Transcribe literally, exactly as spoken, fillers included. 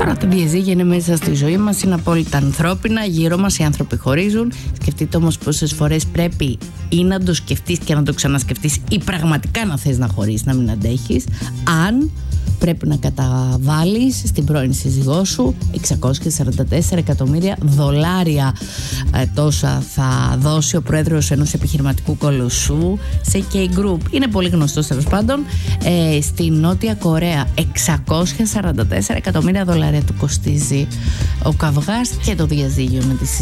Τώρα τα διαζύγια είναι μέσα στη ζωή μας, είναι απόλυτα ανθρώπινα. Γύρω μας οι άνθρωποι χωρίζουν. Σκεφτείτε όμως πόσες φορές πρέπει ή να το σκεφτείς και να το ξανασκεφτείς ή πραγματικά να θες να χωρίσεις, να μην αντέχεις, αν πρέπει να καταβάλεις στην πρώην σύζυγό σου εξακόσια σαράντα τέσσερα εκατομμύρια δολάρια. Ε, τόσα θα δώσει ο πρόεδρος ενός επιχειρηματικού κολοσσού σε K-Group. Είναι πολύ γνωστός τέλος πάντων. Ε, στη Νότια Κορέα εξακόσια σαράντα τέσσερα εκατομμύρια δολάρια του κοστίζει ο καυγάς και το διαζύγιο με τη σύζυγό.